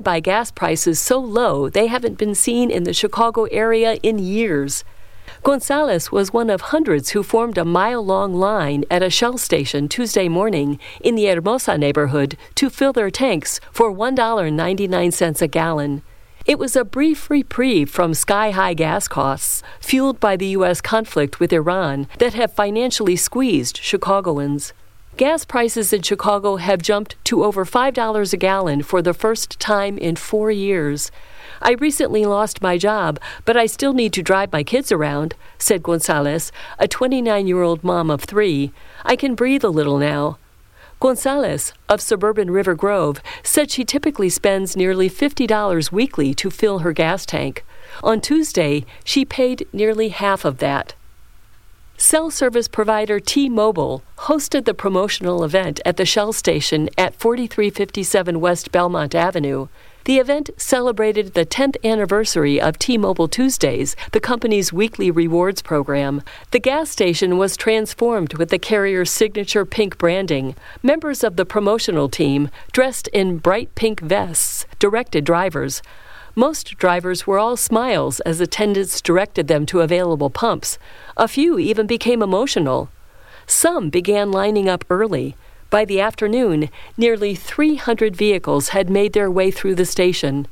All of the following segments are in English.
by gas prices so low they haven't been seen in the Chicago area in years. Gonzalez was one of hundreds who formed a mile-long line at a Shell station Tuesday morning in the Hermosa neighborhood to fill their tanks for $1.99 a gallon. It was a brief reprieve from sky-high gas costs, fueled by the U.S. conflict with Iran, that have financially squeezed Chicagoans. Gas prices in Chicago have jumped to over $5 a gallon for the first time in 4 years. I recently lost my job, but I still need to drive my kids around, said Gonzalez, a 29-year-old mom of 3. I can breathe a little now. Gonzalez, of suburban River Grove, said she typically spends nearly $50 weekly to fill her gas tank. On Tuesday, she paid nearly half of that. Cell service provider T-Mobile hosted the promotional event at the Shell station at 4357 West Belmont Avenue. The event celebrated the 10th anniversary of T-Mobile Tuesdays, the company's weekly rewards program. The gas station was transformed with the carrier's signature pink branding. Members of the promotional team, dressed in bright pink vests, directed drivers. Most drivers were all smiles as attendants directed them to available pumps. A few even became emotional. Some began lining up early. By the afternoon, nearly 300 vehicles had made their way through the station.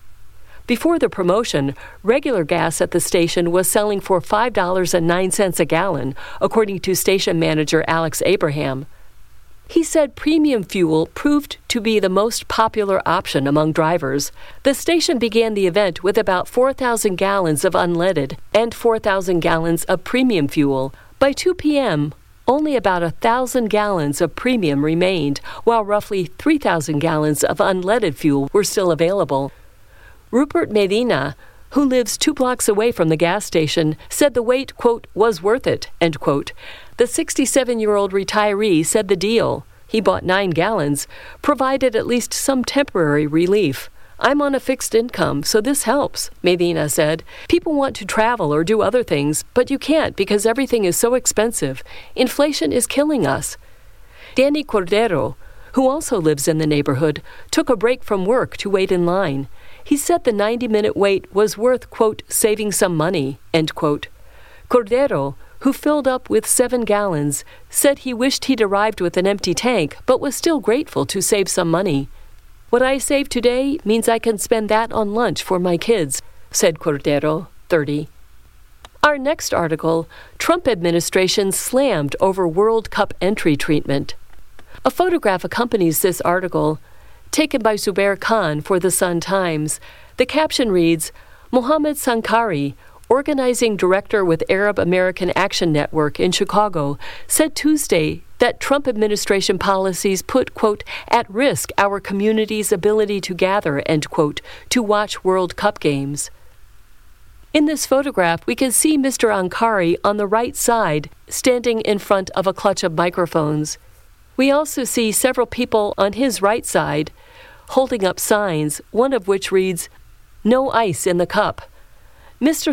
Before the promotion, regular gas at the station was selling for $5.09 a gallon, according to station manager Alex Abraham. He said premium fuel proved to be the most popular option among drivers. The station began the event with about 4,000 gallons of unleaded and 4,000 gallons of premium fuel. By 2 p.m., only about 1,000 gallons of premium remained, while roughly 3,000 gallons of unleaded fuel were still available. Rupert Medina, who lives 2 blocks away from the gas station, said the wait, quote, was worth it, end quote. The 67-year-old retiree said the deal, he bought 9 gallons, provided at least some temporary relief. I'm on a fixed income, so this helps, Medina said. People want to travel or do other things, but you can't because everything is so expensive. Inflation is killing us. Danny Cordero, who also lives in the neighborhood, took a break from work to wait in line. He said the 90-minute wait was worth, quote, saving some money, end quote. Cordero, who filled up with 7 gallons, said he wished he'd arrived with an empty tank, but was still grateful to save some money. What I save today means I can spend that on lunch for my kids, said Cordero, 30. Our next article, Trump administration slammed over World Cup entry treatment. A photograph accompanies this article, taken by Zubair Khan for the Sun-Times. The caption reads, Mohammed Sankari, organizing director with Arab American Action Network in Chicago, said Tuesday that Trump administration policies put, quote, at risk our community's ability to gather, end quote, to watch World Cup games. In this photograph, we can see Mr. Ankari on the right side, standing in front of a clutch of microphones. We also see several people on his right side holding up signs, one of which reads, No ice in the cup. Mr.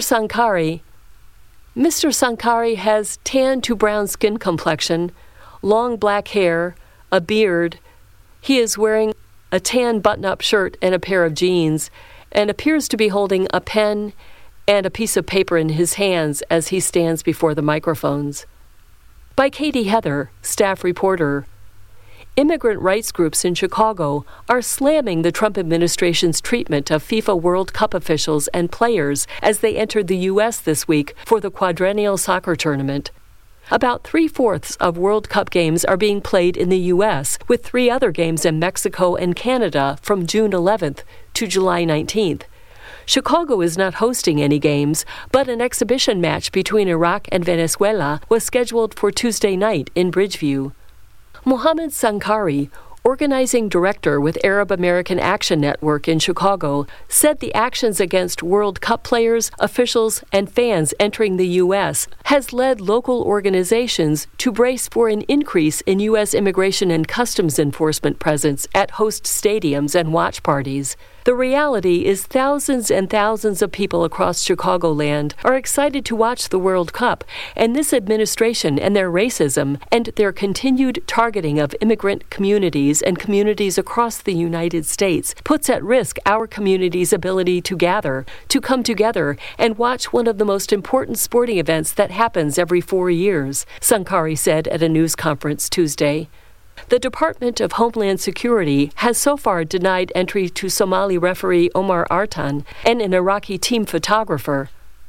Sankari has tan to brown skin complexion, long black hair, a beard. He is wearing a tan button-up shirt and a pair of jeans, and appears to be holding a pen and a piece of paper in his hands as he stands before the microphones. By Katie Heather, staff reporter. Immigrant rights groups in Chicago are slamming the Trump administration's treatment of FIFA World Cup officials and players as they entered the U.S. this week for the quadrennial soccer tournament. About 3/4 of World Cup games are being played in the U.S., with 3 other games in Mexico and Canada from June 11th to July 19th. Chicago is not hosting any games, but an exhibition match between Iraq and Venezuela was scheduled for Tuesday night in Bridgeview. Mohammed Sankari, organizing director with Arab American Action Network in Chicago, said the actions against World Cup players, officials, and fans entering the U.S. has led local organizations to brace for an increase in U.S. Immigration and Customs Enforcement presence at host stadiums and watch parties. The reality is thousands and thousands of people across Chicagoland are excited to watch the World Cup, and this administration and their racism and their continued targeting of immigrant communities and communities across the United States puts at risk our community's ability to gather, to come together, and watch one of the most important sporting events that happens every 4 years, Sankari said at a news conference Tuesday. The Department of Homeland Security has so far denied entry to Somali referee Omar Artan and an Iraqi team photographer.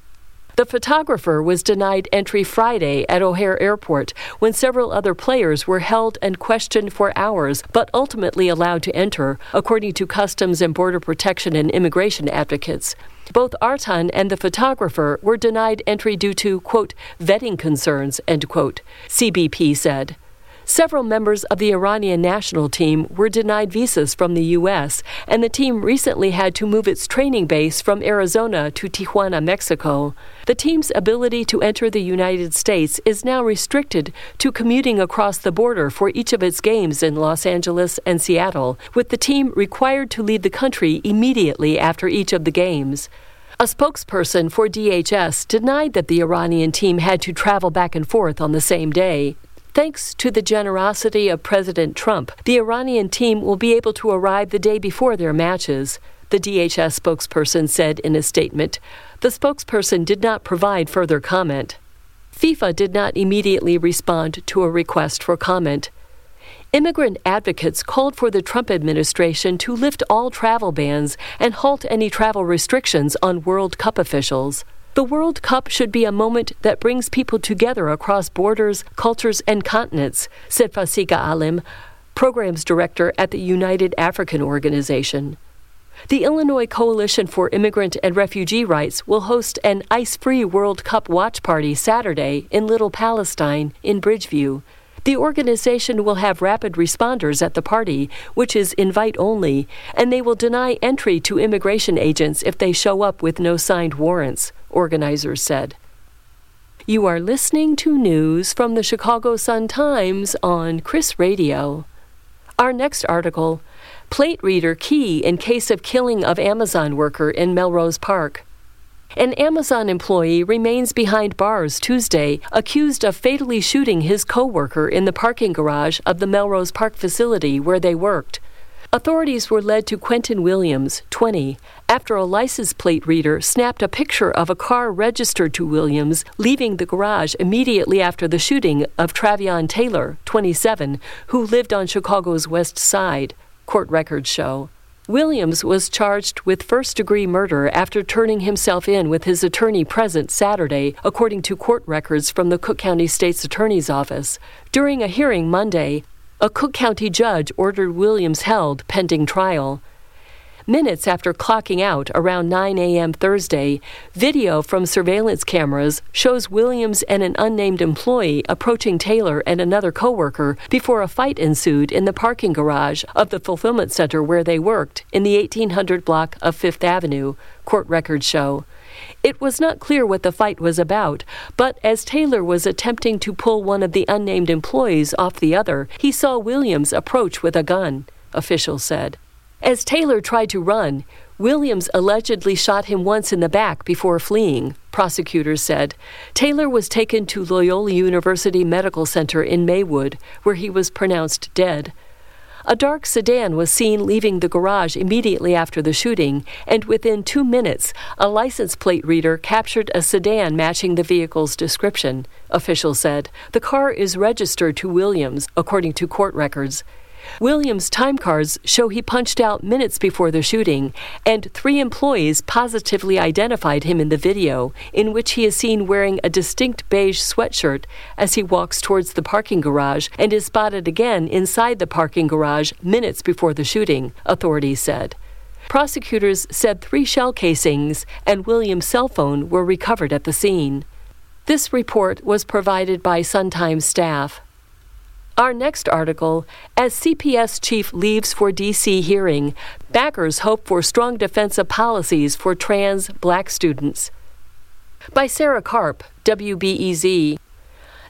The photographer was denied entry Friday at O'Hare Airport when several other players were held and questioned for hours but ultimately allowed to enter, according to Customs and Border Protection and immigration advocates. Both Artan and the photographer were denied entry due to, quote, vetting concerns, end quote, CBP said. Several members of the Iranian national team were denied visas from the U.S., and the team recently had to move its training base from Arizona to Tijuana, Mexico. The team's ability to enter the United States is now restricted to commuting across the border for each of its games in Los Angeles and Seattle, with the team required to leave the country immediately after each of the games. A spokesperson for DHS denied that the Iranian team had to travel back and forth on the same day. Thanks to the generosity of President Trump, the Iranian team will be able to arrive the day before their matches, the DHS spokesperson said in a statement. The spokesperson did not provide further comment. FIFA did not immediately respond to a request for comment. Immigrant advocates called for the Trump administration to lift all travel bans and halt any travel restrictions on World Cup officials. The World Cup should be a moment that brings people together across borders, cultures, and continents, said Fasika Alim, programs director at the United African Organization. The Illinois Coalition for Immigrant and Refugee Rights will host an ice-free World Cup watch party Saturday in Little Palestine in Bridgeview. The organization will have rapid responders at the party, which is invite-only, and they will deny entry to immigration agents if they show up with no signed warrants, organizers said. You are listening to news from the Chicago Sun-Times on Chris Radio. Our next article, Plate Reader Key in Case of Killing of Amazon Worker in Melrose Park. An Amazon employee remains behind bars Tuesday, accused of fatally shooting his co-worker in the parking garage of the Melrose Park facility where they worked. Authorities were led to Quentin Williams, 20, after a license plate reader snapped a picture of a car registered to Williams leaving the garage immediately after the shooting of Travion Taylor, 27, who lived on Chicago's West Side, court records show. Williams was charged with first-degree murder after turning himself in with his attorney present Saturday, according to court records from the Cook County State's Attorney's Office. During a hearing Monday, a Cook County judge ordered Williams held pending trial. Minutes after clocking out around 9 a.m. Thursday, video from surveillance cameras shows Williams and an unnamed employee approaching Taylor and another coworker before a fight ensued in the parking garage of the fulfillment center where they worked in the 1800 block of Fifth Avenue, court records show. It was not clear what the fight was about, but as Taylor was attempting to pull one of the unnamed employees off the other, he saw Williams approach with a gun, officials said. As Taylor tried to run, Williams allegedly shot him once in the back before fleeing, prosecutors said. Taylor was taken to Loyola University Medical Center in Maywood, where he was pronounced dead. A dark sedan was seen leaving the garage immediately after the shooting, and within 2 minutes, a license plate reader captured a sedan matching the vehicle's description, officials said. The car is registered to Williams, according to court records. Williams' time cards show he punched out minutes before the shooting, and 3 employees positively identified him in the video, in which he is seen wearing a distinct beige sweatshirt as he walks towards the parking garage and is spotted again inside the parking garage minutes before the shooting, authorities said. Prosecutors said 3 shell casings and Williams' cell phone were recovered at the scene. This report was provided by Sun-Times staff. Our next article, as CPS chief leaves for D.C. hearing, backers hope for strong defensive policies for trans black students. By Sarah Karp, WBEZ.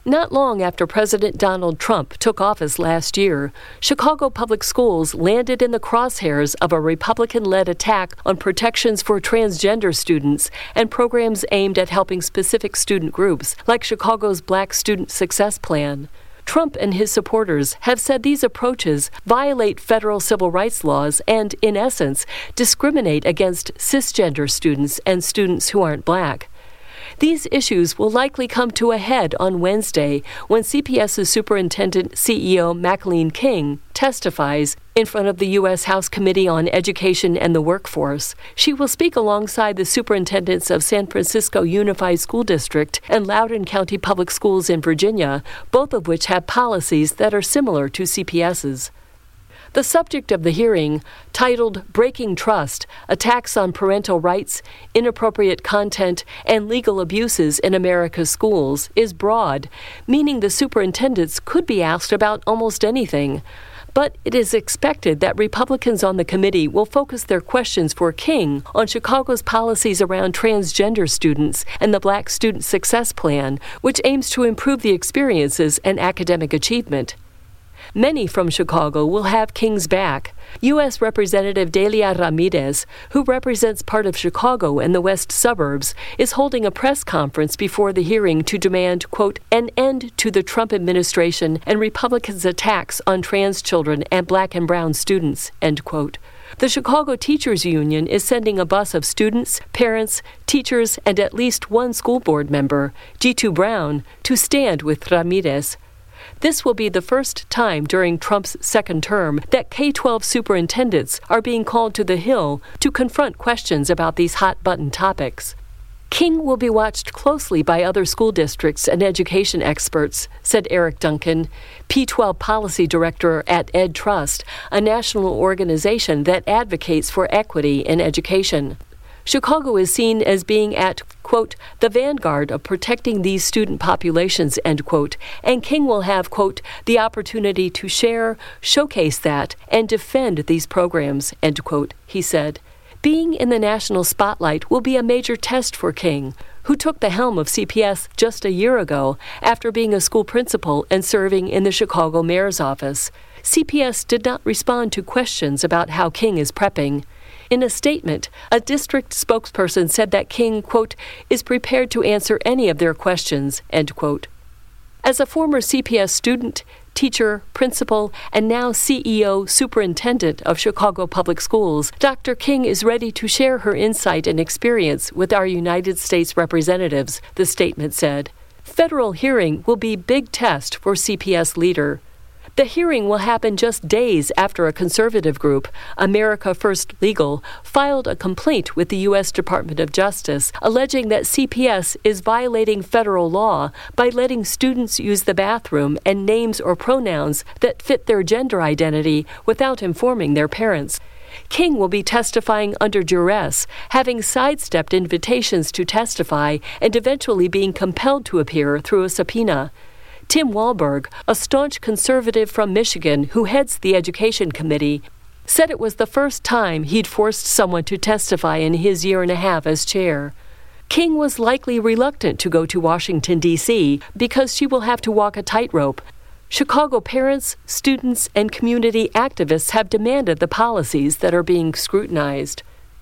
Not long after President Donald Trump took office last year, Chicago Public Schools landed in the crosshairs of a Republican-led attack on protections for transgender students and programs aimed at helping specific student groups, like Chicago's Black Student Success Plan. Trump and his supporters have said these approaches violate federal civil rights laws and, in essence, discriminate against cisgender students and students who aren't black. These issues will likely come to a head on Wednesday when CPS's Superintendent CEO Macklin King testifies in front of the U.S. House Committee on Education and the Workforce. She will speak alongside the superintendents of San Francisco Unified School District and Loudoun County Public Schools in Virginia, both of which have policies that are similar to CPS's. The subject of the hearing, titled Breaking Trust: Attacks on Parental Rights, Inappropriate Content, and Legal Abuses in America's Schools, is broad, meaning the superintendents could be asked about almost anything. But it is expected that Republicans on the committee will focus their questions for King on Chicago's policies around transgender students and the Black Student Success Plan, which aims to improve the experiences and academic achievement. Many from Chicago will have King's back. U.S. Representative Delia Ramirez, who represents part of Chicago and the west suburbs, is holding a press conference before the hearing to demand, quote, an end to the Trump administration and Republicans' attacks on trans children and black and brown students, end quote. The Chicago Teachers Union is sending a bus of students, parents, teachers, and at least one school board member, Jitu Brown, to stand with Ramirez. This will be the first time during Trump's second term that K-12 superintendents are being called to the Hill to confront questions about these hot-button topics. King will be watched closely by other school districts and education experts, said Eric Duncan, P-12 Policy Director at Ed Trust, a national organization that advocates for equity in education. Chicago is seen as being at, quote, the vanguard of protecting these student populations, end quote, and King will have, quote, the opportunity to share, showcase that, and defend these programs, end quote, he said. Being in the national spotlight will be a major test for King, who took the helm of CPS just a year ago after being a school principal and serving in the Chicago mayor's office. CPS did not respond to questions about how King is prepping. In a statement, a district spokesperson said that King, quote, is prepared to answer any of their questions, end quote. As a former CPS student, teacher, principal, and now CEO superintendent of Chicago Public Schools, Dr. King is ready to share her insight and experience with our United States representatives, the statement said. Federal hearing will be big test for CPS leader. The hearing will happen just days after a conservative group, America First Legal, filed a complaint with the U.S. Department of Justice alleging that CPS is violating federal law by letting students use the bathroom and names or pronouns that fit their gender identity without informing their parents. King will be testifying under duress, having sidestepped invitations to testify and eventually being compelled to appear through a subpoena. Tim Walberg, a staunch conservative from Michigan who heads the Education Committee, said it was the first time he'd forced someone to testify in his year and a half as chair. King was likely reluctant to go to Washington, D.C., because she will have to walk a tightrope. Chicago parents, students, and community activists have demanded the policies that are being scrutinized.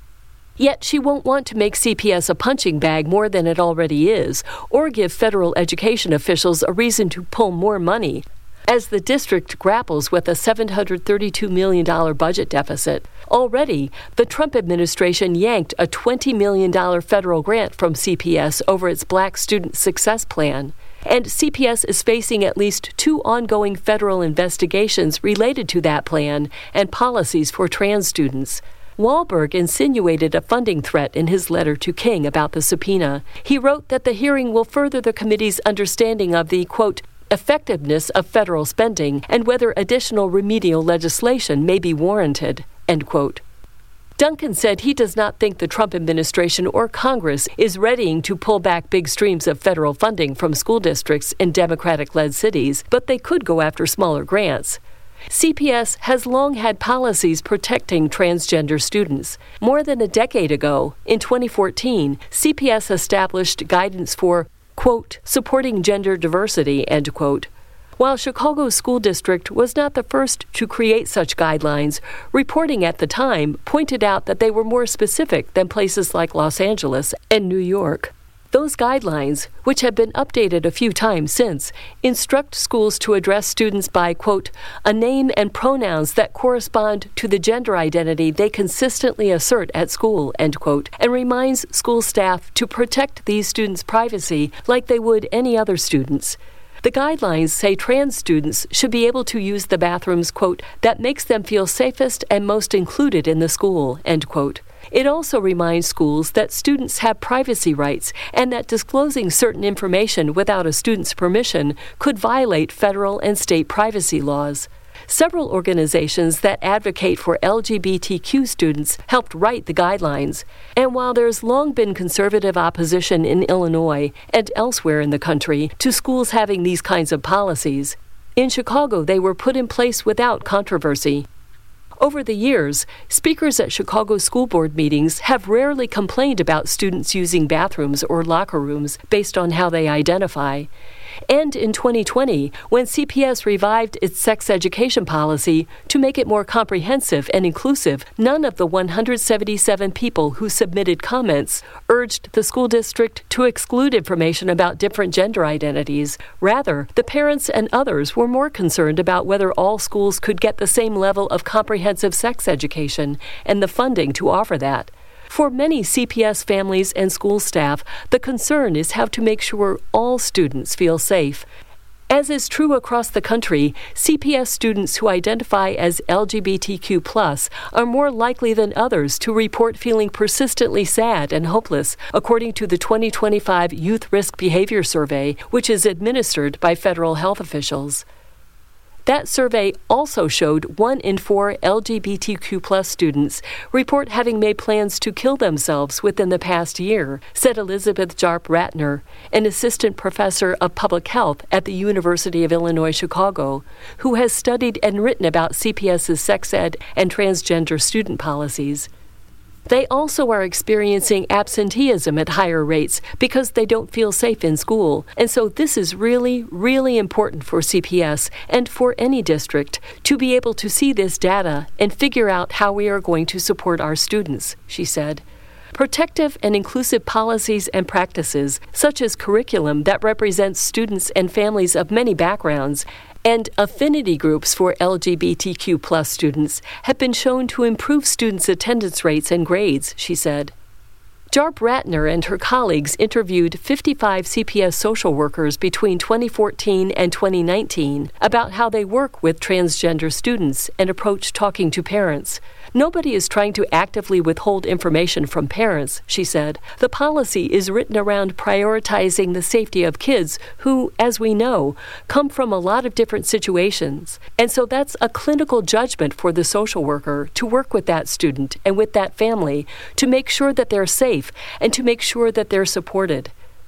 Yet she won't want to make CPS a punching bag more than it already is, or give federal education officials a reason to pull more money, as the district grapples with a $732 million budget deficit. Already, the Trump administration yanked a $20 million federal grant from CPS over its Black Student Success Plan, and CPS is facing at least 2 ongoing federal investigations related to that plan and policies for trans students. Walberg insinuated a funding threat in his letter to King about the subpoena. He wrote that the hearing will further the committee's understanding of the, quote, effectiveness of federal spending and whether additional remedial legislation may be warranted, end quote. Duncan said he does not think the Trump administration or Congress is readying to pull back big streams of federal funding from school districts in Democratic-led cities, but they could go after smaller grants. CPS has long had policies protecting transgender students. More than a decade ago, in 2014, CPS established guidance for quote, supporting gender diversity, end quote. While Chicago's school district was not the first to create such guidelines, reporting at the time pointed out that they were more specific than places like Los Angeles and New York. Those guidelines, which have been updated a few times since, instruct schools to address students by, quote, a name and pronouns that correspond to the gender identity they consistently assert at school, end quote, and reminds school staff to protect these students' privacy like they would any other students. The guidelines say trans students should be able to use the bathrooms, quote, that makes them feel safest and most included in the school, end quote. It also reminds schools that students have privacy rights and that disclosing certain information without a student's permission could violate federal and state privacy laws. Several organizations that advocate for LGBTQ students helped write the guidelines. And while there's long been conservative opposition in Illinois and elsewhere in the country to schools having these kinds of policies, in Chicago they were put in place without controversy. Over the years, speakers at Chicago school board meetings have rarely complained about students using bathrooms or locker rooms based on how they identify. And in 2020, when CPS revived its sex education policy to make it more comprehensive and inclusive, none of the 177 people who submitted comments urged the school district to exclude information about different gender identities. Rather, the parents and others were more concerned about whether all schools could get the same level of comprehensive sex education and the funding to offer that. For many CPS families and school staff, the concern is how to make sure all students feel safe. As is true across the country, CPS students who identify as LGBTQ+ are more likely than others to report feeling persistently sad and hopeless, according to the 2025 Youth Risk Behavior Survey, which is administered by federal health officials. That survey also showed 1 in 4 LGBTQ+ students report having made plans to kill themselves within the past year, said Elizabeth Jarp Ratner, an assistant professor of public health at the University of Illinois Chicago, who has studied and written about CPS's sex ed and transgender student policies. They also are experiencing absenteeism at higher rates because they don't feel safe in school. And so this is really, really important for CPS and for any district to be able to see this data and figure out how we are going to support our students, she said. Protective and inclusive policies and practices, such as curriculum that represents students and families of many backgrounds, and affinity groups for LGBTQ+ students have been shown to improve students' attendance rates and grades, she said. Jarp Ratner and her colleagues interviewed 55 CPS social workers between 2014 and 2019 about how they work with transgender students and approach talking to parents. Nobody is trying to actively withhold information from parents, she said. The policy is written around prioritizing the safety of kids who, as we know, come from a lot of different situations. And so that's a clinical judgment for the social worker to work with that student and with that family to make sure that they're safe and to make sure that they're supported.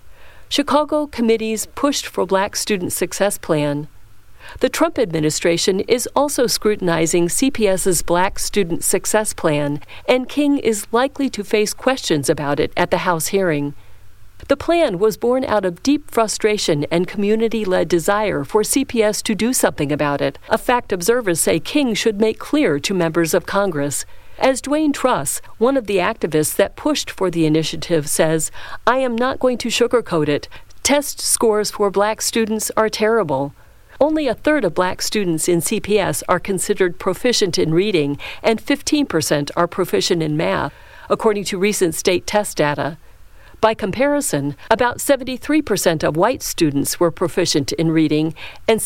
Chicago committees pushed for Black Student Success Plan. The Trump administration is also scrutinizing CPS's Black Student Success Plan, and King is likely to face questions about it at the House hearing. The plan was born out of deep frustration and community-led desire for CPS to do something about it, a fact observers say King should make clear to members of Congress. As Dwayne Truss, one of the activists that pushed for the initiative, says, "I am not going to sugarcoat it. Test scores for Black students are terrible. Only a third of Black students in CPS are considered proficient in reading, and 15% are proficient in math, according to recent state test data. By comparison, about 73% of white students were proficient in reading and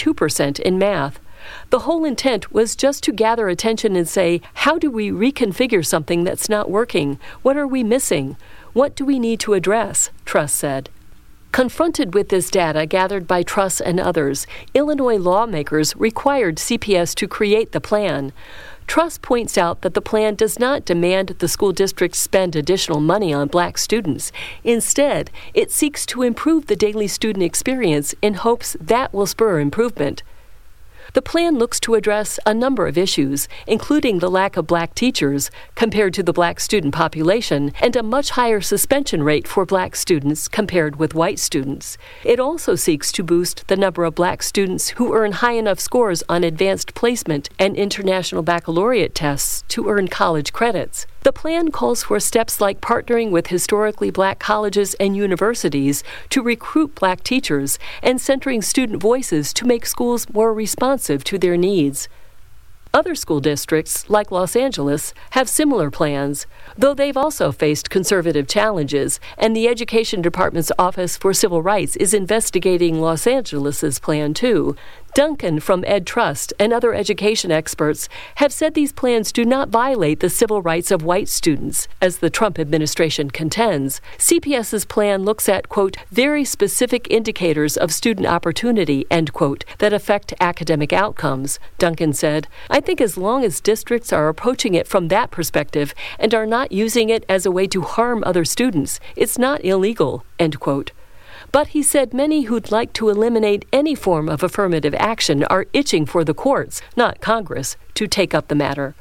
62% in math. The whole intent was just to gather attention and say, how do we reconfigure something that's not working? What are we missing? What do we need to address?" Truss said. Confronted with this data gathered by Truss and others, Illinois lawmakers required CPS to create the plan. Truss points out that the plan does not demand the school district spend additional money on Black students. Instead, it seeks to improve the daily student experience in hopes that will spur improvement. The plan looks to address a number of issues, including the lack of black teachers compared to the black student population and a much higher suspension rate for black students compared with white students. It also seeks to boost the number of black students who earn high enough scores on advanced placement and international baccalaureate tests to earn college credits. The plan calls for steps like partnering with historically black colleges and universities to recruit black teachers and centering student voices to make schools more responsive to their needs. Other school districts, like Los Angeles, have similar plans, though they've also faced conservative challenges, and the Education Department's Office for Civil Rights is investigating Los Angeles's plan too. Duncan from Ed Trust and other education experts have said these plans do not violate the civil rights of white students, as the Trump administration contends. CPS's plan looks at, quote, very specific indicators of student opportunity, end quote, that affect academic outcomes. Duncan said, I think as long as districts are approaching it from that perspective and are not using it as a way to harm other students, it's not illegal, end quote. But he said many who'd like to eliminate any form of affirmative action are itching for the courts, not Congress, to take up the matter.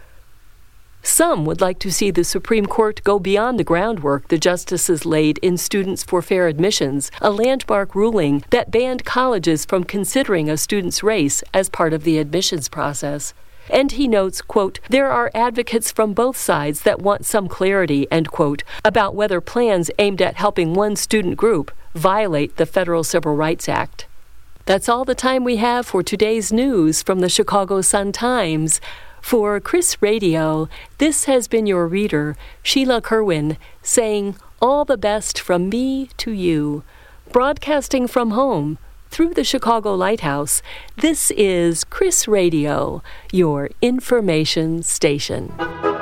Some would like to see the Supreme Court go beyond the groundwork the justices laid in Students for Fair Admissions, a landmark ruling that banned colleges from considering a student's race as part of the admissions process. And he notes, quote, there are advocates from both sides that want some clarity, end quote, about whether plans aimed at helping one student group violate the Federal Civil Rights Act. That's all the time we have for today's news from the Chicago Sun-Times. For Chris Radio, this has been your reader, Sheila Kerwin, saying all the best from me to you. Broadcasting from home through the Chicago Lighthouse, this is Chris Radio, your information station.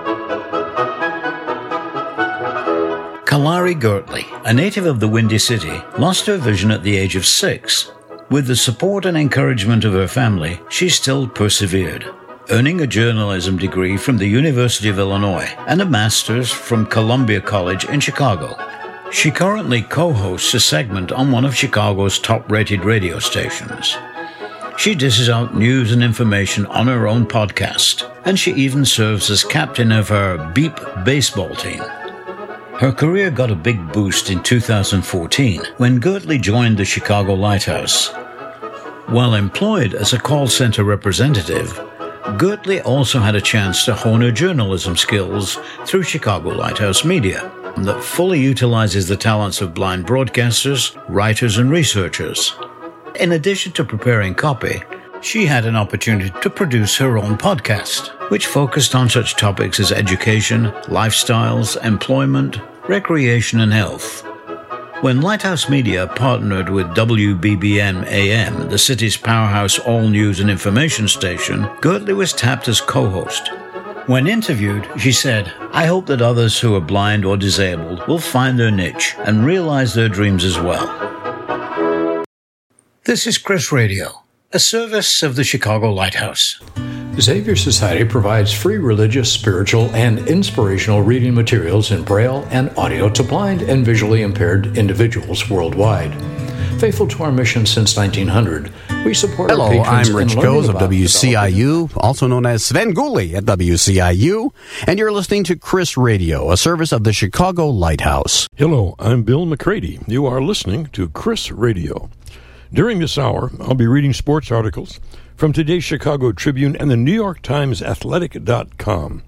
Kalari Gertley, a native of the Windy City, lost her vision at the age of 6. With the support and encouragement of her family, she still persevered, earning a journalism degree from the University of Illinois and a master's from Columbia College in Chicago. She currently co-hosts a segment on one of Chicago's top-rated radio stations. She dishes out news and information on her own podcast, and she even serves as captain of her Beep baseball team. Her career got a big boost in 2014 when Gertley joined the Chicago Lighthouse. While employed as a call center representative, Gertley also had a chance to hone her journalism skills through Chicago Lighthouse Media that fully utilizes the talents of blind broadcasters, writers, and researchers. In addition to preparing copy, she had an opportunity to produce her own podcast, which focused on such topics as education, lifestyles, employment, recreation, and health. When Lighthouse Media partnered with WBBM AM, the city's powerhouse all-news and information station, Gertley was tapped as co-host. When interviewed, she said, I hope that others who are blind or disabled will find their niche and realize their dreams as well. This is Chris Radio, a service of the Chicago Lighthouse. Xavier Society provides free religious, spiritual, and inspirational reading materials in Braille and audio to blind and visually impaired individuals worldwide. Faithful to our mission since 1900, we support our patrons. Hello, I'm Rich Coes of WCIU, also known as Sven Gulli at WCIU, and you're listening to Chris Radio, a service of the Chicago Lighthouse. Hello, I'm Bill McCready. You are listening to Chris Radio. During this hour, I'll be reading sports articles from today's Chicago Tribune and the New York Times Athletic.com.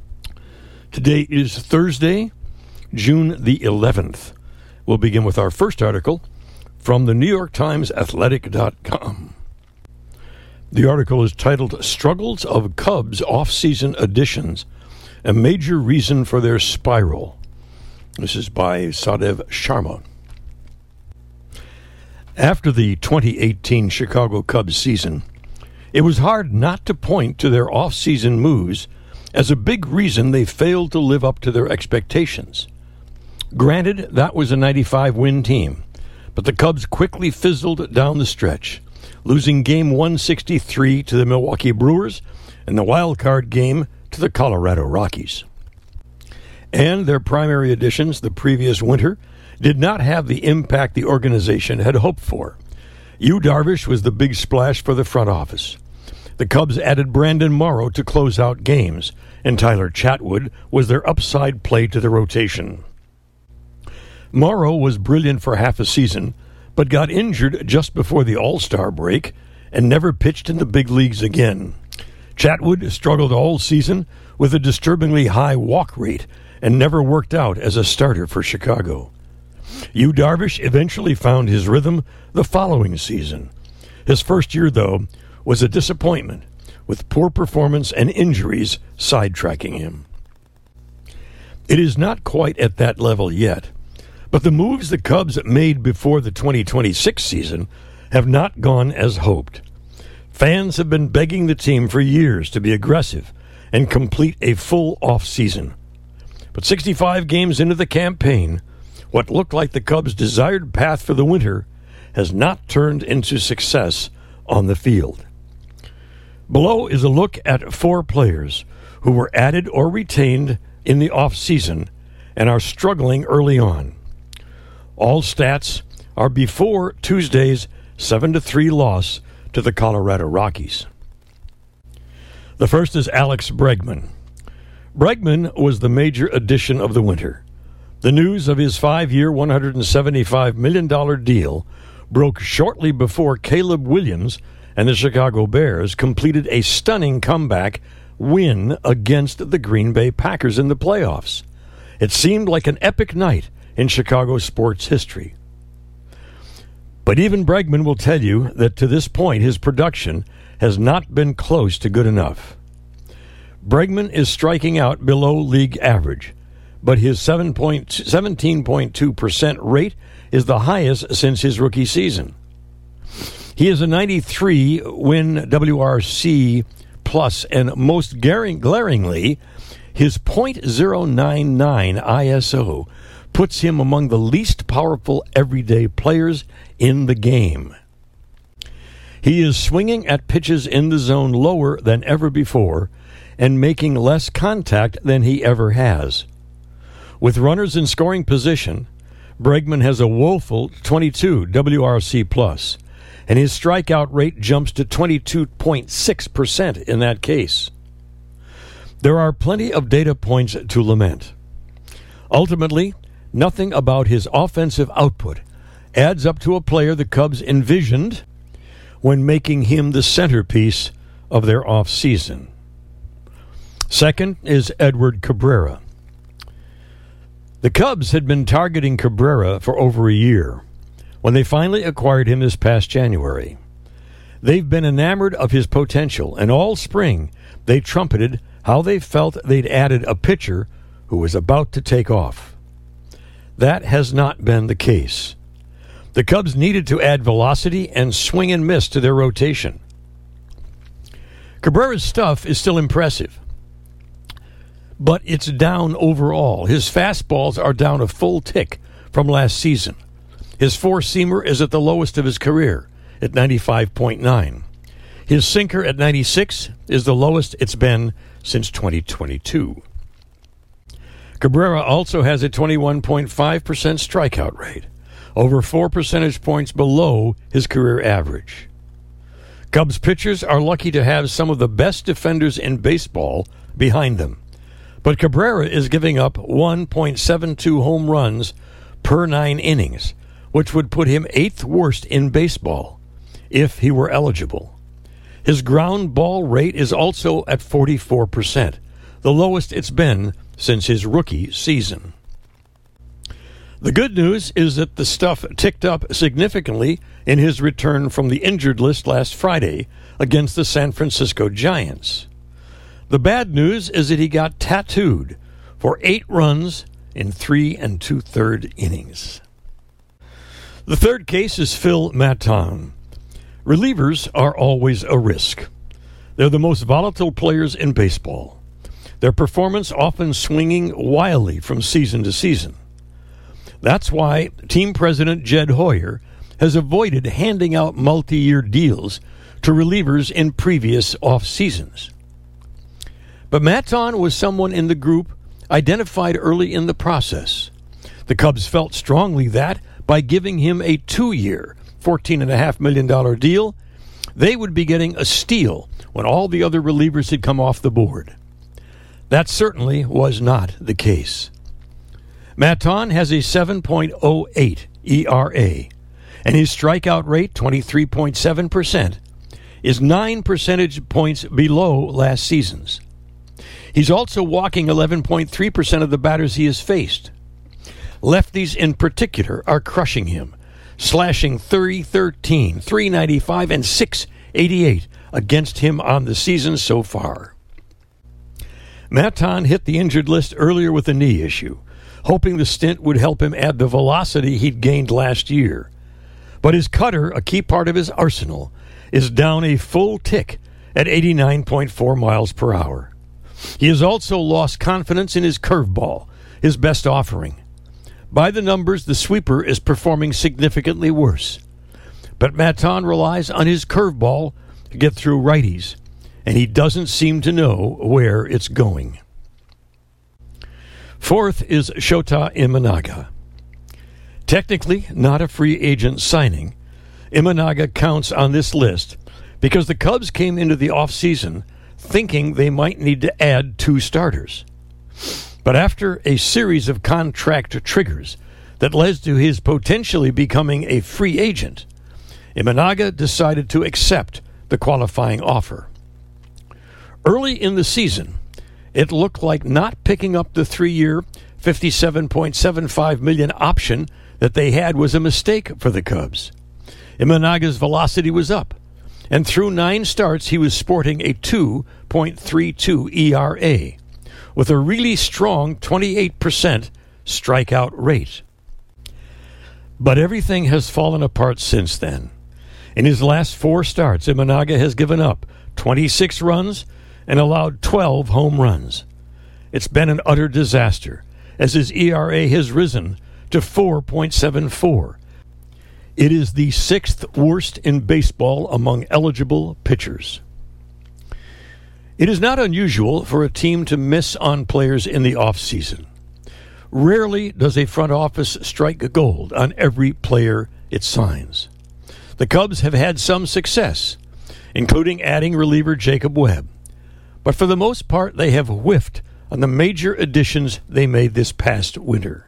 Today is Thursday, June the 11th. We'll begin with our first article from the New York Times Athletic.com. The article is titled, Struggles of Cubs Off-Season Additions, a Major Reason for Their Spiral. This is by Sadev Sharma. After the 2018 Chicago Cubs season, it was hard not to point to their off-season moves as a big reason they failed to live up to their expectations. Granted, that was a 95-win team, but the Cubs quickly fizzled down the stretch, losing Game 163 to the Milwaukee Brewers and the wild-card game to the Colorado Rockies. And their primary additions the previous winter did not have the impact the organization had hoped for. Yu Darvish was the big splash for the front office. The Cubs added Brandon Morrow to close out games, and Tyler Chatwood was their upside play to the rotation. Morrow was brilliant for half a season, but got injured just before the All-Star break and never pitched in the big leagues again. Chatwood struggled all season with a disturbingly high walk rate and never worked out as a starter for Chicago. Yu Darvish eventually found his rhythm the following season. His first year, though, was a disappointment, with poor performance and injuries sidetracking him. It is not quite at that level yet, but the moves the Cubs made before the 2026 season have not gone as hoped. Fans have been begging the team for years to be aggressive and complete a full off-season. But 65 games into the campaign, what looked like the Cubs' desired path for the winter has not turned into success on the field. Below is a look at 4 players who were added or retained in the off-season and are struggling early on. All stats are before Tuesday's 7-3 loss to the Colorado Rockies. The first is Alex Bregman. Bregman was the major addition of the winter. The news of his 5-year, $175 million deal broke shortly before Caleb Williams and the Chicago Bears completed a stunning comeback win against the Green Bay Packers in the playoffs. It seemed like an epic night in Chicago sports history. But even Bregman will tell you that to this point his production has not been close to good enough. Bregman is striking out below league average, but his 17.2% rate is the highest since his rookie season. He is a 93 win WRC plus, and most glaringly, his .099 ISO puts him among the least powerful everyday players in the game. He is swinging at pitches in the zone lower than ever before and making less contact than he ever has. With runners in scoring position, Bregman has a woeful 22 WRC plus, and his strikeout rate jumps to 22.6% in that case. There are plenty of data points to lament. Ultimately, nothing about his offensive output adds up to a player the Cubs envisioned when making him the centerpiece of their offseason. Second is Edward Cabrera. The Cubs had been targeting Cabrera for over a year when they finally acquired him this past January. They've been enamored of his potential, and all spring they trumpeted how they felt they'd added a pitcher who was about to take off. That has not been the case. The Cubs needed to add velocity and swing and miss to their rotation. Cabrera's stuff is still impressive, but it's down overall. His fastballs are down a full tick from last season. His four-seamer is at the lowest of his career, at 95.9. His sinker at 96 is the lowest it's been since 2022. Cabrera also has a 21.5% strikeout rate, over 4 percentage points below his career average. Cubs pitchers are lucky to have some of the best defenders in baseball behind them, but Cabrera is giving up 1.72 home runs per 9 innings, which would put him 8th worst in baseball if he were eligible. His ground ball rate is also at 44%, the lowest it's been since his rookie season. The good news is that the stuff ticked up significantly in his return from the injured list last Friday against the San Francisco Giants. The bad news is that he got tattooed for 8 runs in 3 2/3 innings. The third case is Phil Maton. Relievers are always a risk. They're the most volatile players in baseball, their performance often swinging wildly from season to season. That's why team president Jed Hoyer has avoided handing out multi-year deals to relievers in previous off-seasons. But Maton was someone in the group identified early in the process. The Cubs felt strongly that by giving him a 2-year, $14.5 million deal, they would be getting a steal when all the other relievers had come off the board. That certainly was not the case. Maton has a 7.08 ERA, and his strikeout rate, 23.7%, is 9 percentage points below last season's. He's also walking 11.3% of the batters he has faced. Lefties in particular are crushing him, slashing 313, 395, and 688 against him on the season so far. Maton hit the injured list earlier with a knee issue, hoping the stint would help him add the velocity he'd gained last year. But his cutter, a key part of his arsenal, is down a full tick at 89.4 miles per hour. He has also lost confidence in his curveball, his best offering. By the numbers, the sweeper is performing significantly worse. But Maton relies on his curveball to get through righties, and he doesn't seem to know where it's going. Fourth is Shota Imanaga. Technically not a free agent signing, Imanaga counts on this list because the Cubs came into the offseason thinking they might need to add 2 starters. But after a series of contract triggers that led to his potentially becoming a free agent, Imanaga decided to accept the qualifying offer. Early in the season, it looked like not picking up the 3-year, $57.75 million option that they had was a mistake for the Cubs. Imanaga's velocity was up, and through 9 starts he was sporting a 2.32 ERA, with a really strong 28% strikeout rate. But everything has fallen apart since then. In his last 4 starts, Imanaga has given up 26 runs and allowed 12 home runs. It's been an utter disaster, as his ERA has risen to 4.74. It is the 6th worst in baseball among eligible pitchers. It is not unusual for a team to miss on players in the offseason. Rarely does a front office strike gold on every player it signs. The Cubs have had some success, including adding reliever Jacob Webb. But for the most part, they have whiffed on the major additions they made this past winter.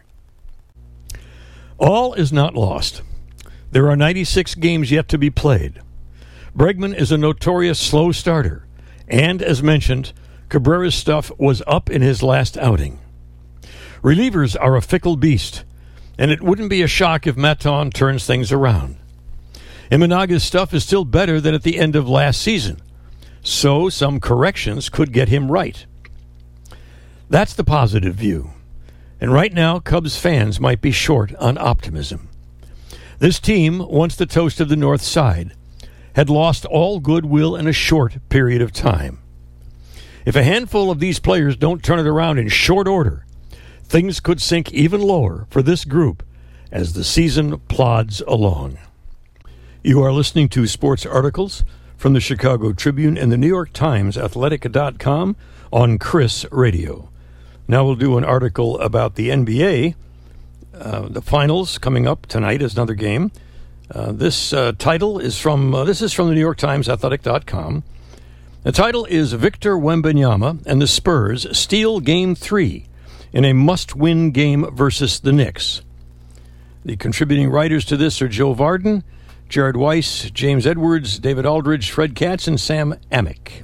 All is not lost. There are 96 games yet to be played. Bregman is a notorious slow starter, and, as mentioned, Cabrera's stuff was up in his last outing. Relievers are a fickle beast, and it wouldn't be a shock if Maton turns things around. Imanaga's stuff is still better than at the end of last season, so some corrections could get him right. That's the positive view, and right now Cubs fans might be short on optimism. This team, once the toast of the North Side, had lost all goodwill in a short period of time. If a handful of these players don't turn it around in short order, things could sink even lower for this group as the season plods along. You are listening to sports articles from the Chicago Tribune and the New York Times Athletic.com on Chris Radio. Now we'll do an article about the NBA. The finals coming up tonight is another game. This title is from the New York Times Athletic.com. The title is Victor Wembanyama and the Spurs steal Game 3 in a must-win game versus the Knicks. The contributing writers to this are Joe Varden, Jared Weiss, James Edwards, David Aldridge, Fred Katz, and Sam Amick.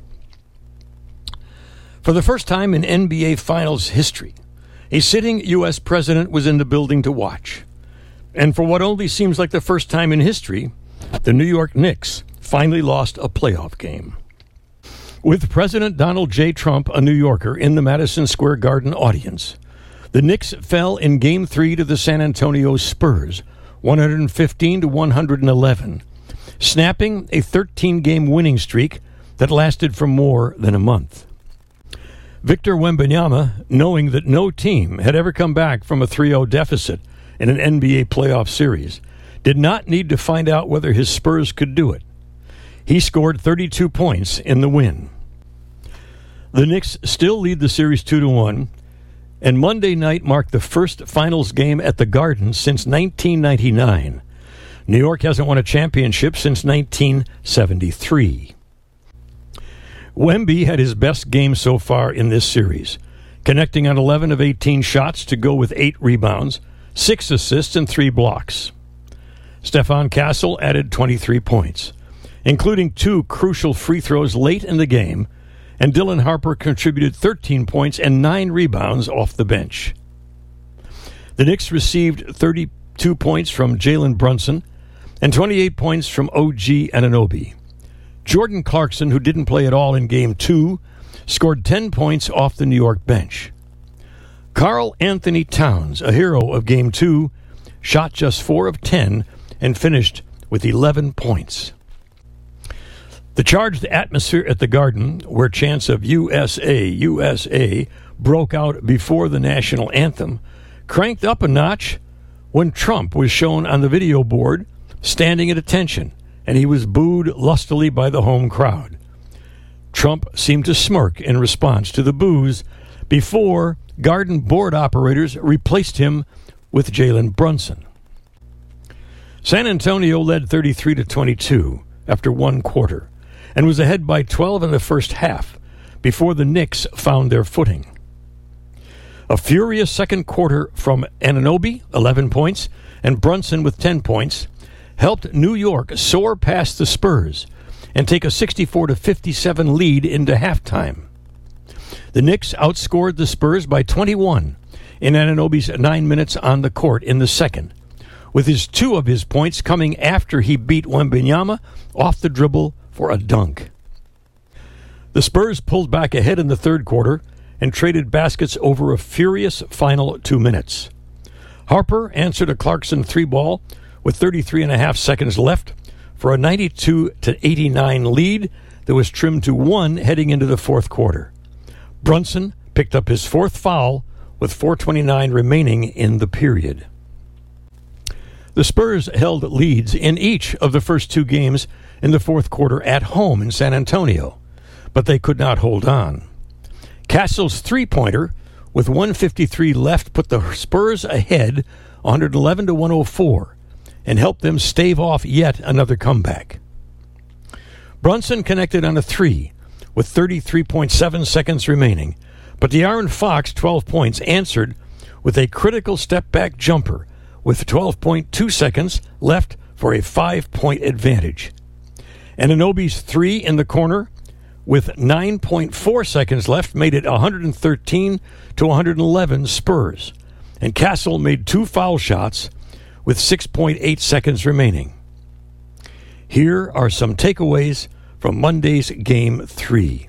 For the first time in NBA Finals history, a sitting U.S. president was in the building to watch. And for what only seems like the first time in history, the New York Knicks finally lost a playoff game. With President Donald J. Trump, a New Yorker, in the Madison Square Garden audience, the Knicks fell in Game 3 to the San Antonio Spurs, 115-111, snapping a 13-game winning streak that lasted for more than a month. Victor Wembanyama, knowing that no team had ever come back from a 3-0 deficit in an NBA playoff series, did not need to find out whether his Spurs could do it. He scored 32 points in the win. The Knicks still lead the series 2-1, and Monday night marked the first finals game at the Garden since 1999. New York hasn't won a championship since 1973. Wemby had his best game so far in this series, connecting on 11 of 18 shots to go with 8 rebounds, 6 assists, and 3 blocks. Stephon Castle added 23 points, including 2 crucial free throws late in the game, and Dylan Harper contributed 13 points and 9 rebounds off the bench. The Knicks received 32 points from Jalen Brunson and 28 points from OG Anunoby. Jordan Clarkson, who didn't play at all in Game 2, scored 10 points off the New York bench. Karl Anthony Towns, a hero of Game 2, shot just 4 of 10 and finished with 11 points. The charged atmosphere at the Garden, where chants of USA, USA broke out before the national anthem, cranked up a notch when Trump was shown on the video board standing at attention, and he was booed lustily by the home crowd. Trump seemed to smirk in response to the boos before Garden board operators replaced him with Jalen Brunson. San Antonio led 33-22 after one quarter and was ahead by 12 in the first half before the Knicks found their footing. A furious second quarter from Anunoby, 11 points, and Brunson with 10 points, helped New York soar past the Spurs and take a 64-57 lead into halftime. The Knicks outscored the Spurs by 21 in Anunoby's 9 minutes on the court in the second, with 2 of his points coming after he beat Wembanyama off the dribble for a dunk. The Spurs pulled back ahead in the third quarter and traded baskets over a furious final 2 minutes. Harper answered a Clarkson 3-ball with 33.5 seconds left for a 92-89 lead that was trimmed to 1 heading into the fourth quarter. Brunson picked up his 4th foul with 4:29 remaining in the period. The Spurs held leads in each of the first 2 games in the fourth quarter at home in San Antonio, but they could not hold on. Castle's 3-pointer with 1:53 left put the Spurs ahead 111-104 and helped them stave off yet another comeback. Brunson connected on a 3 with 33.7 seconds remaining, but De'Aaron Fox, 12 points, answered with a critical step-back jumper with 12.2 seconds left for a 5-point advantage. Anunoby's 3 in the corner with 9.4 seconds left made it 113-111 Spurs, and Castle made 2 foul shots with 6.8 seconds remaining. Here are some takeaways from Monday's Game 3.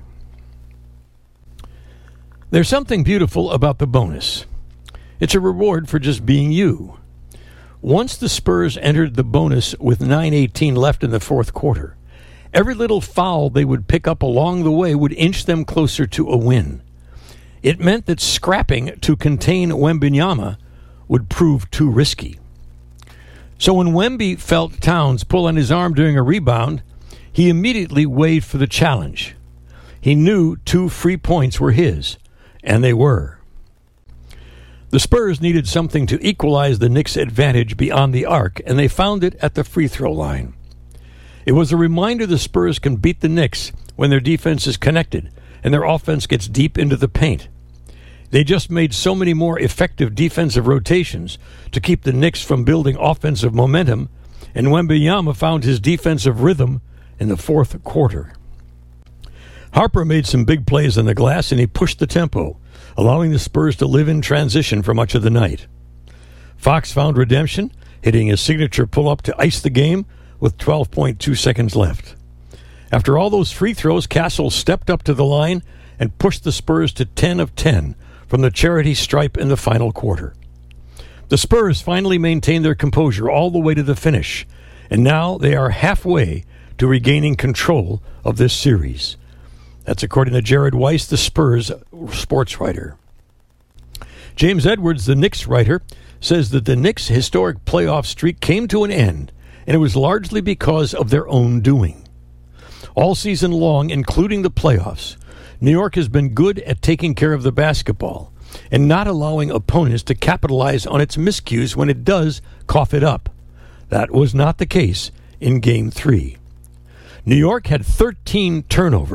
There's something beautiful about the bonus. It's a reward for just being you. Once the Spurs entered the bonus with 9:18 left in the fourth quarter, every little foul they would pick up along the way would inch them closer to a win. It meant that scrapping to contain Wembanyama would prove too risky. So when Wemby felt Towns pull on his arm during a rebound, he immediately waved for the challenge. He knew 2 free points were his, and they were. The Spurs needed something to equalize the Knicks' advantage beyond the arc, and they found it at the free throw line. It was a reminder the Spurs can beat the Knicks when their defense is connected and their offense gets deep into the paint. They just made so many more effective defensive rotations to keep the Knicks from building offensive momentum, and Wembanyama found his defensive rhythm in the fourth quarter. Harper made some big plays on the glass, and he pushed the tempo, allowing the Spurs to live in transition for much of the night. Fox found redemption, hitting his signature pull-up to ice the game with 12.2 seconds left. After all those free throws, Castle stepped up to the line and pushed the Spurs to 10 of 10 from the charity stripe in the final quarter. The Spurs finally maintained their composure all the way to the finish, and now they are halfway to regaining control of this series. That's according to Jared Weiss, the Spurs sports writer. James Edwards, the Knicks writer, says that the Knicks' historic playoff streak came to an end, and it was largely because of their own doing. All season long, including the playoffs, New York has been good at taking care of the basketball and not allowing opponents to capitalize on its miscues when it does cough it up. That was not the case in Game 3. New York had 13 turnovers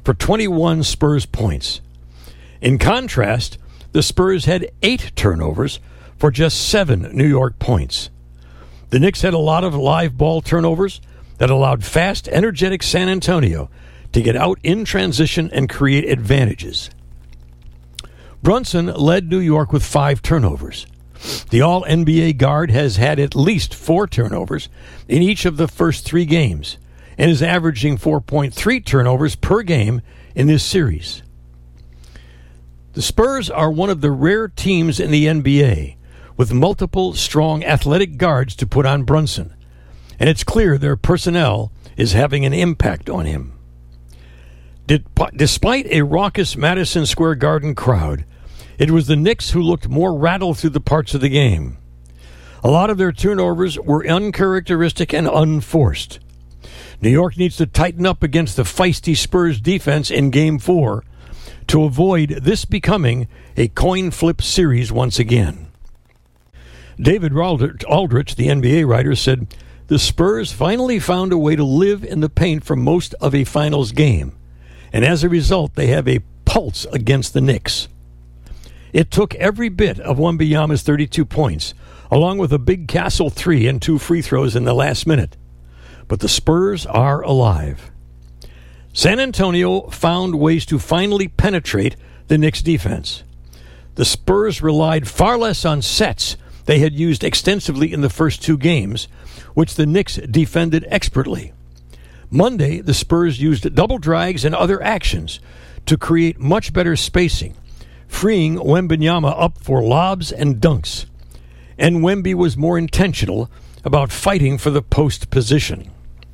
for 21 Spurs points. In contrast, the Spurs had 8 turnovers for just 7 New York points. The Knicks had a lot of live ball turnovers that allowed fast, energetic San Antonio to get out in transition and create advantages. Brunson led New York with 5 turnovers. The All-NBA guard has had at least 4 turnovers in each of the first 3 games and is averaging 4.3 turnovers per game in this series. The Spurs are one of the rare teams in the NBA with multiple strong athletic guards to put on Brunson, and it's clear their personnel is having an impact on him. Despite a raucous Madison Square Garden crowd, it was the Knicks who looked more rattled through the parts of the game. A lot of their turnovers were uncharacteristic and unforced. New York needs to tighten up against the feisty Spurs defense in Game 4 to avoid this becoming a coin flip series once again. David Aldrich, the NBA writer, said, "The Spurs finally found a way to live in the paint for most of a finals game, and as a result, they have a pulse against the Knicks." It took every bit of Wembanyama's 32 points, along with a big Castle 3 and 2 free throws in the last minute. But the Spurs are alive. San Antonio found ways to finally penetrate the Knicks' defense. The Spurs relied far less on sets they had used extensively in the first 2 games, which the Knicks defended expertly. Monday, the Spurs used double drags and other actions to create much better spacing, freeing Wembanyama up for lobs and dunks. And Wemby was more intentional about fighting for the post position.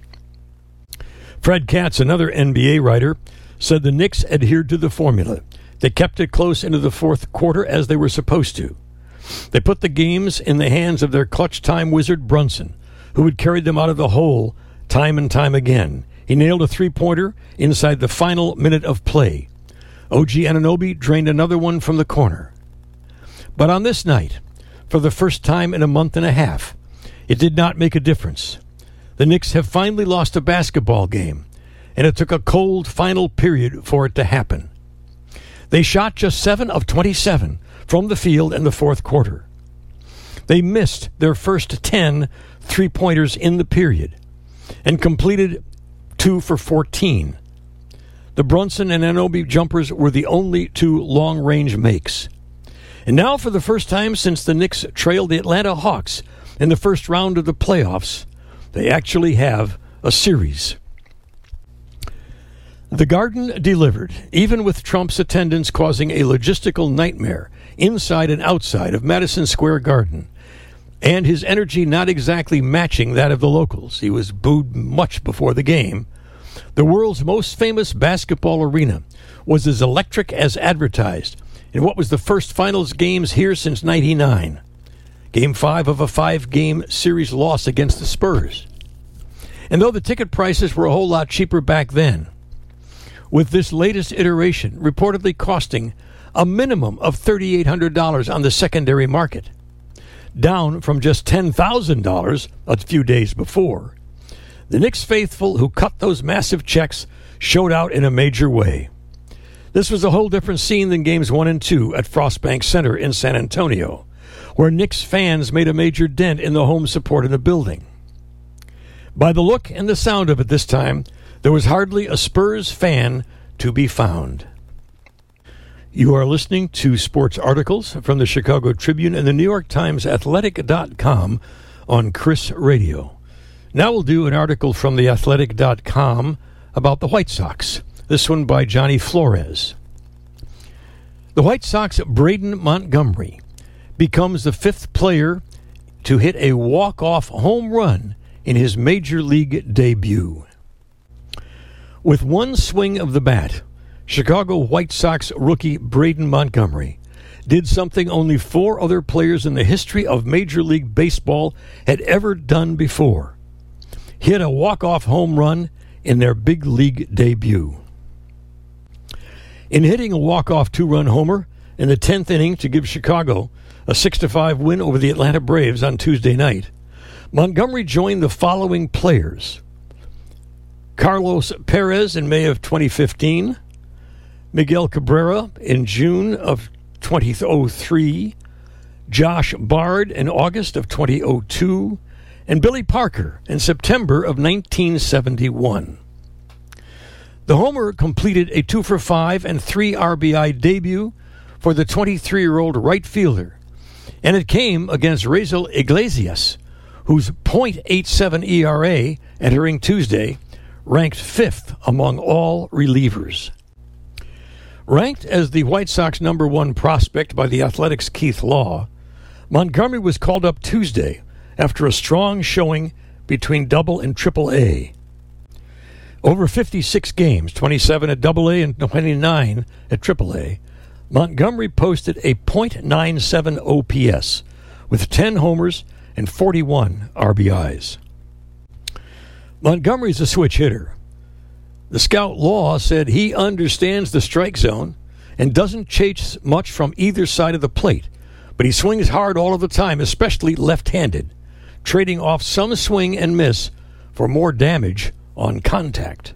Fred Katz, another NBA writer, said the Knicks adhered to the formula. They kept it close into the fourth quarter as they were supposed to. They put the games in the hands of their clutch time wizard Brunson, who had carried them out of the hole time and time again. He nailed a 3-pointer inside the final minute of play. OG Anunoby drained another one from the corner. But on this night, for the first time in a month and a half, it did not make a difference. The Knicks have finally lost a basketball game, and it took a cold final period for it to happen. They shot just 7 of 27 from the field in the fourth quarter. They missed their first 10 3-pointers in the period and completed 2 for 14. The Brunson and Anunoby jumpers were the only 2 long-range makes. And now, for the first time since the Knicks trailed the Atlanta Hawks in the first round of the playoffs, they actually have a series. The Garden delivered, even with Trump's attendance causing a logistical nightmare inside and outside of Madison Square Garden, and his energy not exactly matching that of the locals. He was booed much before the game. The world's most famous basketball arena was as electric as advertised in what was the first finals games here since '99. Game 5 of a 5-game series loss against the Spurs. And though the ticket prices were a whole lot cheaper back then, with this latest iteration reportedly costing a minimum of $3,800 on the secondary market, down from just $10,000 a few days before, the Knicks faithful who cut those massive checks showed out in a major way. This was a whole different scene than Games 1 and 2 at Frostbank Center in San Antonio, where Knicks fans made a major dent in the home support in the building. By the look and the sound of it this time, there was hardly a Spurs fan to be found. You are listening to sports articles from the Chicago Tribune and the New York Times Athletic.com on Chris Radio. Now we'll do an article from the Athletic.com about the White Sox. This one by Johnny Flores. The White Sox Braden Montgomery becomes the 5th player to hit a walk-off home run in his Major League debut. With one swing of the bat, Chicago White Sox rookie Braden Montgomery did something only 4 other players in the history of Major League Baseball had ever done before: hit a walk-off home run in their big league debut. In hitting a walk-off 2-run homer in the 10th inning to give Chicago a 6-5 win over the Atlanta Braves on Tuesday night, Montgomery joined the following players: Carlos Perez in May of 2015, Miguel Cabrera in June of 2003, Josh Bard in August of 2002, and Billy Parker in September of 1971. The homer completed a 2-for-5 and 3 RBI debut for the 23-year-old right fielder, and it came against Raisel Iglesias, whose .87 ERA entering Tuesday ranked 5th among all relievers. Ranked as the White Sox #1 prospect by the Athletics' Keith Law, Montgomery was called up Tuesday after a strong showing between Double and Triple A. Over 56 games, 27 at Double A and 29 at Triple A, Montgomery posted a .97 OPS with 10 homers and 41 RBIs. Montgomery's a switch hitter. The scout Law said he understands the strike zone and doesn't chase much from either side of the plate, but he swings hard all of the time, especially left-handed, trading off some swing and miss for more damage on contact.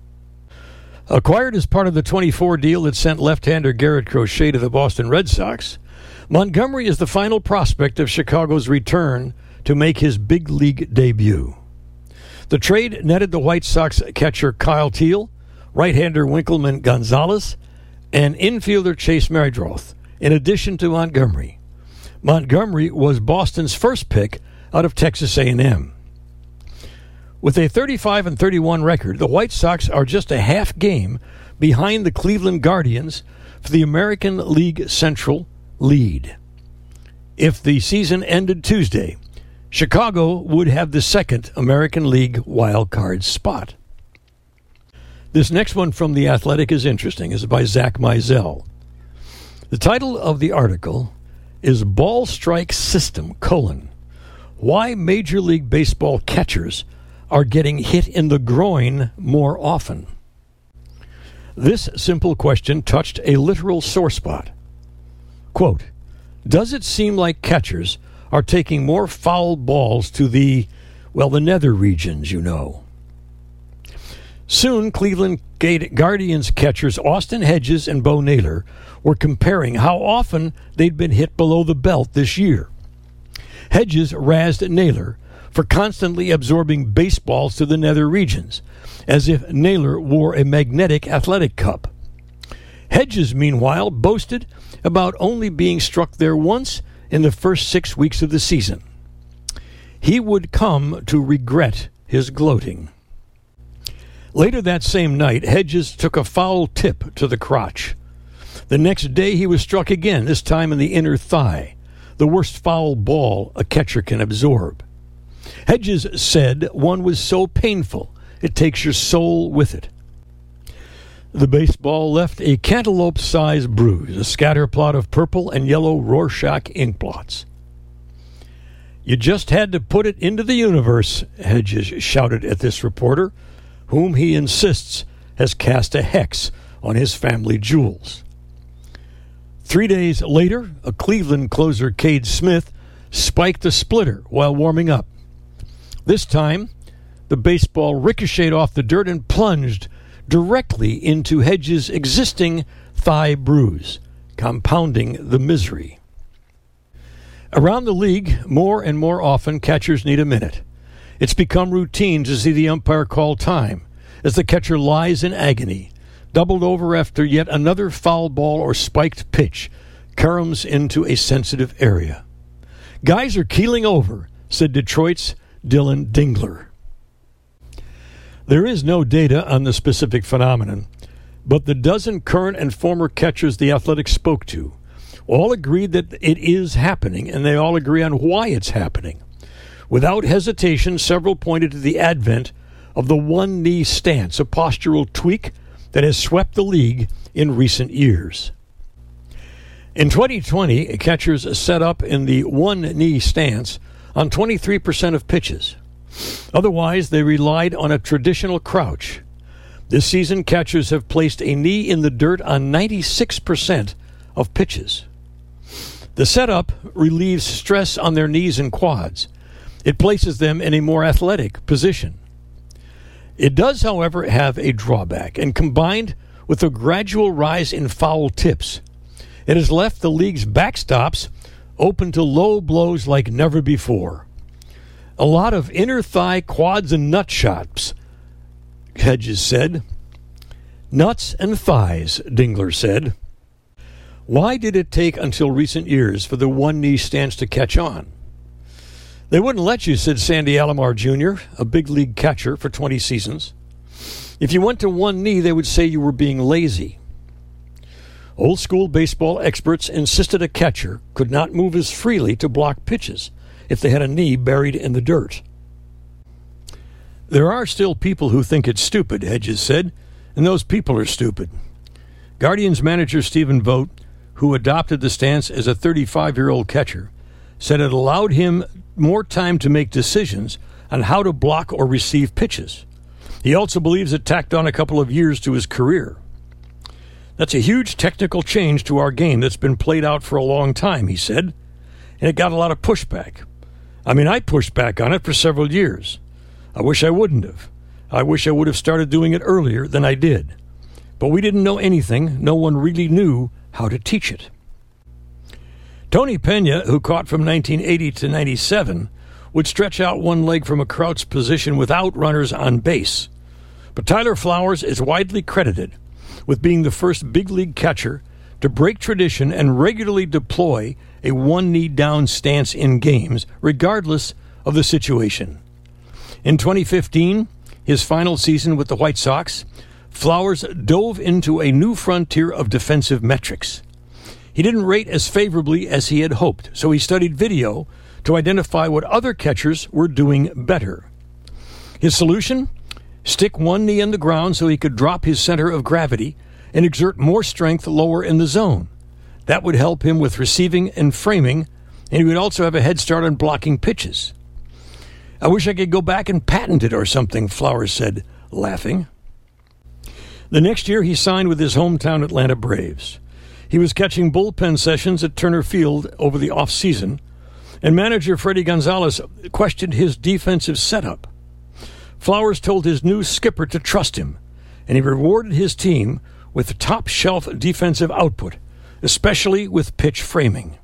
Acquired as part of the 24 deal that sent left-hander Garrett Crochet to the Boston Red Sox, Montgomery is the final prospect of Chicago's return to make his big league debut. The trade netted the White Sox catcher Kyle Teel, right-hander Winkelman Gonzalez, and infielder Chase Meridroth, in addition to Montgomery. Montgomery was Boston's first pick out of Texas A&M. With a 35-31 record, the White Sox are just a half game behind the Cleveland Guardians for the American League Central lead. If the season ended Tuesday, Chicago would have the second American League wild card spot. This next one from The Athletic is interesting. It's by Zach Mizell. The title of the article is Ball Strike System, Why Major League Baseball Catchers Are Getting Hit in the Groin More Often. This simple question touched a literal sore spot. Quote, does it seem like catchers are taking more foul balls to the nether regions, you know? Soon, Cleveland Guardians catchers Austin Hedges and Bo Naylor were comparing how often they'd been hit below the belt this year. Hedges razzed Naylor for constantly absorbing baseballs to the nether regions, as if Naylor wore a magnetic athletic cup. Hedges, meanwhile, boasted about only being struck there once in the first 6 weeks of the season. He would come to regret his gloating. Later that same night, Hedges took a foul tip to the crotch. The next day he was struck again, this time in the inner thigh, the worst foul ball a catcher can absorb. Hedges said one was so painful it takes your soul with it. The baseball left a cantaloupe-sized bruise, a scatterplot of purple and yellow Rorschach ink blots. You just had to put it into the universe, Hedges shouted at this reporter, whom he insists has cast a hex on his family jewels. 3 days later, a Cleveland closer, Cade Smith, spiked a splitter while warming up. This time, the baseball ricocheted off the dirt and plunged directly into Hedges' existing thigh bruise, compounding the misery. Around the league, more and more often, catchers need a minute. It's become routine to see the umpire call time as the catcher lies in agony, doubled over after yet another foul ball or spiked pitch caroms into a sensitive area. Guys are keeling over, said Detroit's Dylan Dingler. There is no data on the specific phenomenon, but the dozen current and former catchers the Athletic spoke to all agreed that it is happening, and they all agree on why it's happening. Without hesitation, several pointed to the advent of the one-knee stance, a postural tweak that has swept the league in recent years. In 2020, catchers set up in the one-knee stance on 23% of pitches. Otherwise, they relied on a traditional crouch. This season, catchers have placed a knee in the dirt on 96% of pitches. The setup relieves stress on their knees and quads. It places them in a more athletic position. It does, however, have a drawback, and combined with a gradual rise in foul tips, it has left the league's backstops open to low blows like never before. A lot of inner thigh, quads, and nut shots, Hedges said. Nuts and thighs, Dingler said. Why did it take until recent years for the one-knee stance to catch on? They wouldn't let you, said Sandy Alomar Jr., a big league catcher for 20 seasons. If you went to one knee, they would say you were being lazy. Old-school baseball experts insisted a catcher could not move as freely to block pitches if they had a knee buried in the dirt. There are still people who think it's stupid, Hedges said, and those people are stupid. Guardians manager Stephen Vogt, who adopted the stance as a 35-year-old catcher, said it allowed him more time to make decisions on how to block or receive pitches. He also believes it tacked on a couple of years to his career. That's a huge technical change to our game that's been played out for a long time, he said, and it got a lot of pushback. I pushed back on it for several years. I wish I wouldn't have. I wish I would have started doing it earlier than I did. But we didn't know anything. No one really knew how to teach it. Tony Pena, who caught from 1980 to 97, would stretch out one leg from a crouched position without runners on base. But Tyler Flowers is widely credited with being the first big league catcher to break tradition and regularly deploy a one-knee down stance in games, regardless of the situation. In 2015, his final season with the White Sox, Flowers dove into a new frontier of defensive metrics. He didn't rate as favorably as he had hoped, so he studied video to identify what other catchers were doing better. His solution? Stick one knee in the ground so he could drop his center of gravity and exert more strength lower in the zone. That would help him with receiving and framing, and he would also have a head start on blocking pitches. I wish I could go back and patent it or something, Flowers said, laughing. The next year, he signed with his hometown Atlanta Braves. He was catching bullpen sessions at Turner Field over the off-season, and manager Freddie Gonzalez questioned his defensive setup. Flowers told his new skipper to trust him, and he rewarded his team with top-shelf defensive output, especially with pitch framing.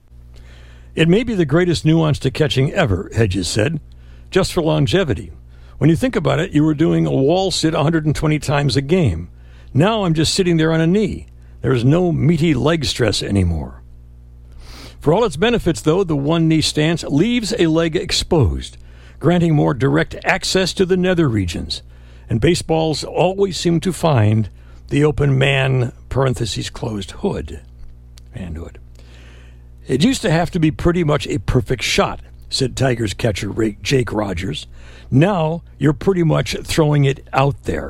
It may be the greatest nuance to catching ever, Hedges said, just for longevity. When you think about it, you were doing a wall sit 120 times a game. Now I'm just sitting there on a knee. There is no meaty leg stress anymore. For all its benefits, though, the one-knee stance leaves a leg exposed, granting more direct access to the nether regions, and baseballs always seem to find the open man, parentheses closed, hood. Manhood. It used to have to be pretty much a perfect shot, said Tigers catcher Jake Rogers. Now you're pretty much throwing it out there.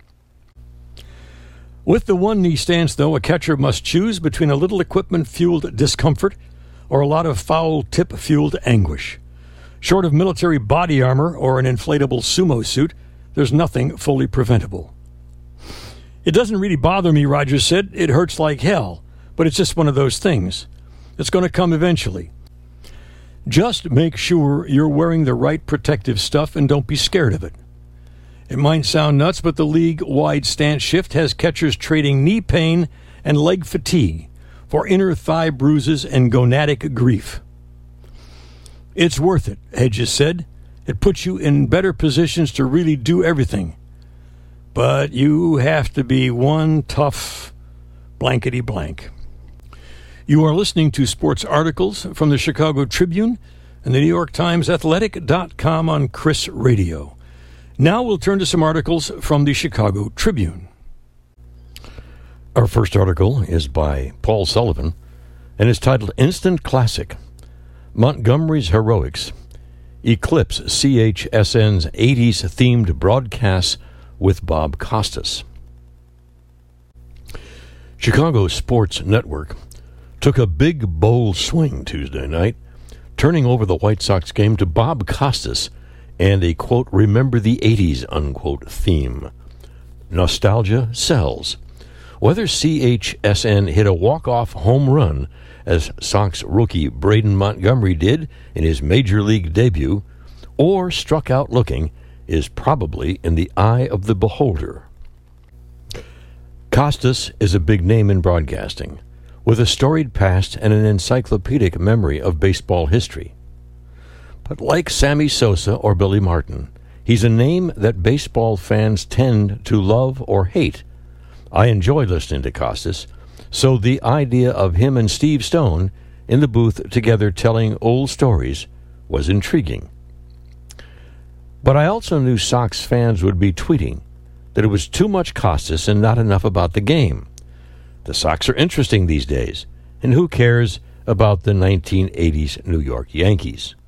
With the one-knee stance, though, a catcher must choose between a little equipment-fueled discomfort or a lot of foul tip-fueled anguish. Short of military body armor or an inflatable sumo suit, there's nothing fully preventable. It doesn't really bother me, Rogers said. It hurts like hell, but it's just one of those things. It's going to come eventually. Just make sure you're wearing the right protective stuff and don't be scared of it. It might sound nuts, but the league-wide stance shift has catchers trading knee pain and leg fatigue for inner thigh bruises and gonadic grief. It's worth it, Hedges said. It puts you in better positions to really do everything. But you have to be one tough blankety blank. You are listening to sports articles from the Chicago Tribune and the New York Times Athletic.com on Chris Radio. Now we'll turn to some articles from the Chicago Tribune. Our first article is by Paul Sullivan and is titled Instant Classic. Montgomery's Heroics Eclipse CHSN's 80s-themed broadcasts with Bob Costas. Chicago Sports Network took a big, bold swing Tuesday night, turning over the White Sox game to Bob Costas and a, quote, remember the 80s, unquote, theme. Nostalgia sells. Whether CHSN hit a walk-off home run, as Sox rookie Braden Montgomery did in his Major League debut, or struck out looking, is probably in the eye of the beholder. Costas is a big name in broadcasting, with a storied past and an encyclopedic memory of baseball history. But like Sammy Sosa or Billy Martin, he's a name that baseball fans tend to love or hate. I enjoy listening to Costas, so the idea of him and Steve Stone in the booth together telling old stories was intriguing. But I also knew Sox fans would be tweeting that it was too much Costas and not enough about the game. The Sox are interesting these days, and who cares about the 1980s New York Yankees?